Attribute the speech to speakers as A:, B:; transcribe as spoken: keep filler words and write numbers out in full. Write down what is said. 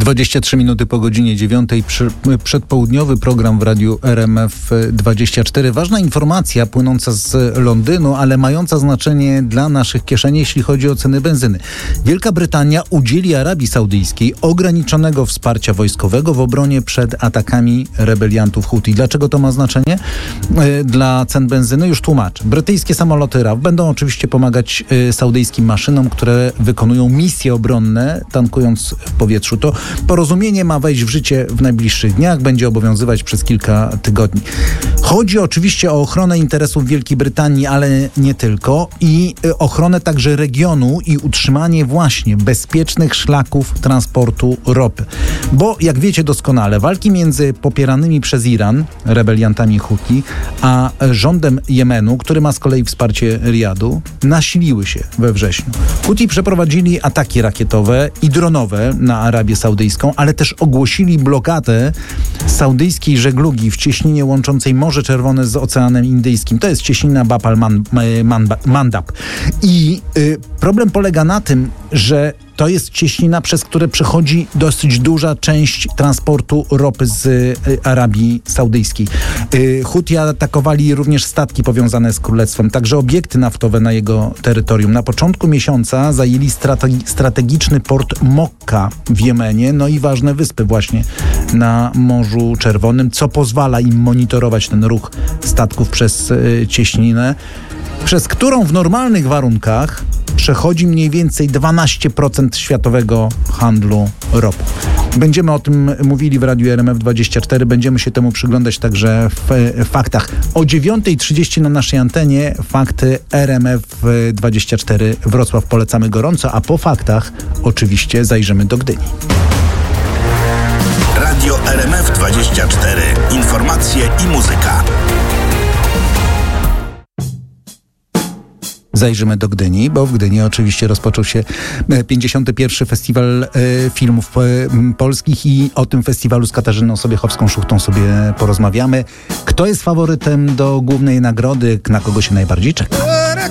A: dwadzieścia trzy minuty po godzinie dziewiątej. Przedpołudniowy program w Radiu R M F dwadzieścia cztery. Ważna informacja płynąca z Londynu, ale mająca znaczenie dla naszych kieszeni, jeśli chodzi o ceny benzyny. Wielka Brytania udzieli Arabii Saudyjskiej ograniczonego wsparcia wojskowego w obronie przed atakami rebeliantów Huti. Dlaczego to ma znaczenie dla cen benzyny? Już tłumaczę. Brytyjskie samoloty R A F będą oczywiście pomagać saudyjskim maszynom, które wykonują misje obronne, tankując w powietrzu. To porozumienie ma wejść w życie w najbliższych dniach, będzie obowiązywać przez kilka tygodni. Chodzi oczywiście o ochronę interesów Wielkiej Brytanii, ale nie tylko, i ochronę także regionu i utrzymanie właśnie bezpiecznych szlaków transportu ropy. Bo jak wiecie doskonale, walki między popieranymi przez Iran rebeliantami Huti, a rządem Jemenu, który ma z kolei wsparcie Riyadu, nasiliły się we wrześniu. Huti przeprowadzili ataki rakietowe i dronowe na Arabię Saudyjską, ale też ogłosili blokadę saudyjskiej żeglugi w cieśninie łączącej Morze Czerwone z Oceanem Indyjskim. To jest cieśnina Bab al-Mandab. I y, problem polega na tym, że to jest cieśnina, przez które przechodzi dosyć duża część transportu ropy z y, Arabii Saudyjskiej. Y, Huti atakowali również statki powiązane z królestwem, także obiekty naftowe na jego terytorium. Na początku miesiąca zajęli strategi- strategiczny port Mokka w Jemenie, no i ważne wyspy właśnie na Morzu Czerwonym, co pozwala im monitorować ten ruch statków przez y, cieśninę, przez którą w normalnych warunkach przechodzi mniej więcej dwanaście procent światowego handlu ropą. Będziemy o tym mówili w Radiu R M F dwadzieścia cztery, będziemy się temu przyglądać także w faktach. O dziewiątej trzydzieści na naszej antenie fakty R M F dwadzieścia cztery Wrocław polecamy gorąco, a po faktach oczywiście zajrzymy do Gdyni.
B: Radio R M F dwadzieścia cztery. Informacje i muzyka.
A: Zajrzymy do Gdyni, bo w Gdyni oczywiście rozpoczął się pięćdziesiąty pierwszy Festiwal Filmów Polskich i o tym festiwalu z Katarzyną Sobiechowską-Szuchtą sobie porozmawiamy. Kto jest faworytem do głównej nagrody? Na kogo się najbardziej czeka?